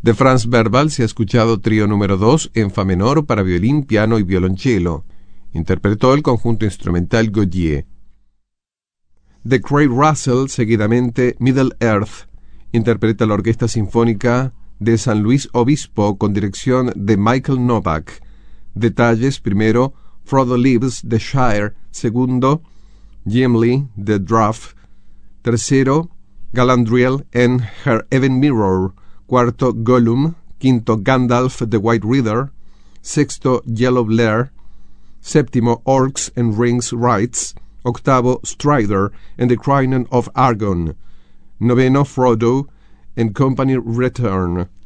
De Franz Verbal se ha escuchado trío número 2 en fa menor para violín, piano y violonchelo. Interpretó el conjunto instrumental Gaudier. De Craig Russell, seguidamente Middle Earth. Interpreta la Orquesta Sinfónica de San Luis Obispo con dirección de Michael Novak. Detalles: primero, Frodo Leaves de Shire. Segundo, Gimli de Draft. Tercero, Galadriel en Her Even Mirror. Cuarto, Gollum. Quinto, Gandalf de White Rider. Sexto, Yellow Blair. Séptimo, Orcs and Rings Rights. Octavo, Strider en The Crinan of Argon. Noveno, Frodo en Company Return.